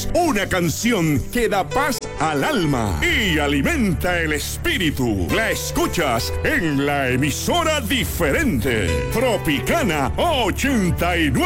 es una canción que da paz al alma y alimenta el espíritu. La escuchas en la emisora diferente, Tropicana 89.